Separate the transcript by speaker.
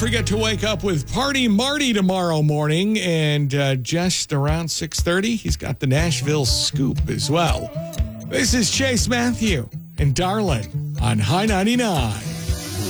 Speaker 1: forget to wake up with Party Marty tomorrow morning. And just around 6:30, he's got the Nashville Scoop as well. This is Chase Matthew and Darlin on High 99.